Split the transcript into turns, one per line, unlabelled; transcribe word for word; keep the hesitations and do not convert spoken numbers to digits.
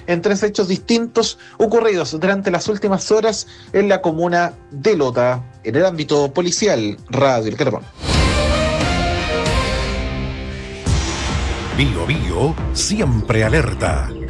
en tres hechos distintos ocurridos durante las últimas horas en la comuna de Lota, en el ámbito policial. Radio El Carbón.
Bio Bio, siempre alerta.